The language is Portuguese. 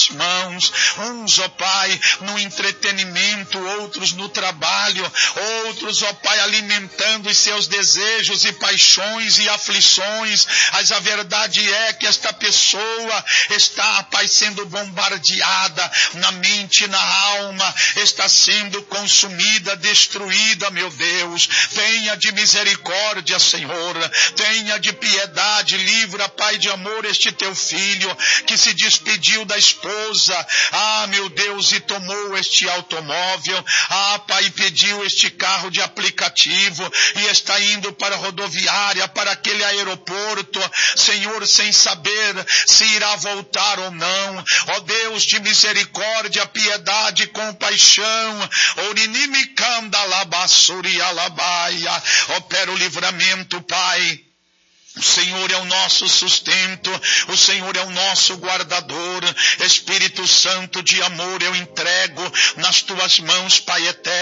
tuas mãos. Uns, ó Pai, no entretenimento, outros no trabalho, outros, ó Pai, alimentando os seus desejos e paixões e aflições. Mas a verdade é que esta pessoa está, Pai, sendo bombardeada na mente, na alma, está sendo consumida, destruída, meu Deus. Tenha de misericórdia, Senhor, tenha de piedade, livra, Pai de amor, este teu filho que se despediu da esposa, meu Deus, e tomou este automóvel, Pai, pediu este carro de aplicativo e está indo para a rodoviária, para aquele aeroporto, Senhor, sem saber se irá voltar ou não. Ó Deus de misericórdia, piedade, compaixão, opera o livramento, Pai. O Senhor é o nosso sustento, o Senhor é o nosso guardador. Espírito Santo de amor, eu entrego nas tuas mãos, Pai eterno.